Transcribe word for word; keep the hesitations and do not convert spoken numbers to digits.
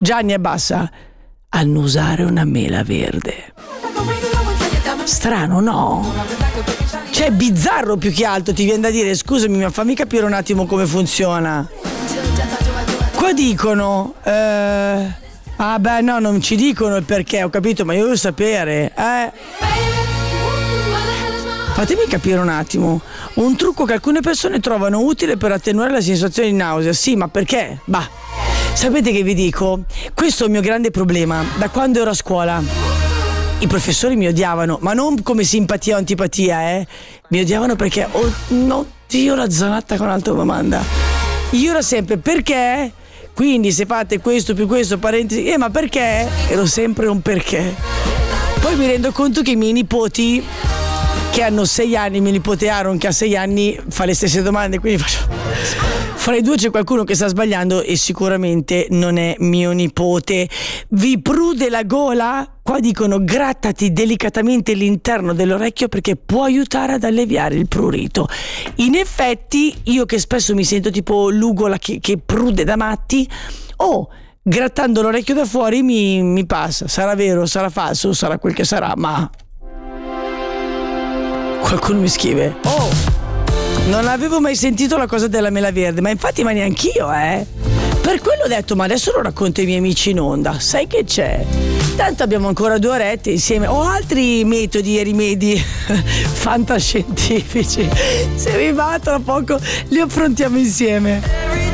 Gianni, abbassa. Annusare una mela verde. Strano, no? Cioè, bizzarro più che altro, ti viene da dire, scusami, ma fammi capire un attimo come funziona. Qua dicono, eh, ah beh no, non ci dicono il perché, ho capito, ma io devo sapere, eh. Fatemi capire un attimo, un trucco che alcune persone trovano utile per attenuare la sensazione di nausea, sì, ma perché? Bah, sapete che vi dico? Questo è il mio grande problema, da quando ero a scuola. I professori mi odiavano, ma non come simpatia o antipatia, eh. Mi odiavano perché, oh no, Dio, la zanatta con altra domanda. Io ero sempre, perché? Quindi se fate questo più questo, parentesi, eh ma perché? Ero sempre un perché. Poi mi rendo conto che i miei nipoti, che hanno sei anni, mio nipote Aaron che ha sei anni, fa le stesse domande, quindi faccio... Fra i due c'è qualcuno che sta sbagliando e sicuramente non è mio nipote. Vi prude la gola? Qua dicono grattati delicatamente l'interno dell'orecchio perché può aiutare ad alleviare il prurito. In effetti, io che spesso mi sento tipo l'ugola che, che prude da matti, oh, grattando l'orecchio da fuori mi, mi passa. Sarà vero, sarà falso, sarà quel che sarà, ma... Qualcuno mi scrive, oh, non avevo mai sentito la cosa della mela verde, ma infatti ma neanch'io, eh. Per quello ho detto, ma adesso lo racconto ai miei amici in onda. Sai che c'è? Tanto abbiamo ancora due orette insieme. Ho altri metodi e rimedi fantascientifici. Se vi va, tra poco li affrontiamo insieme.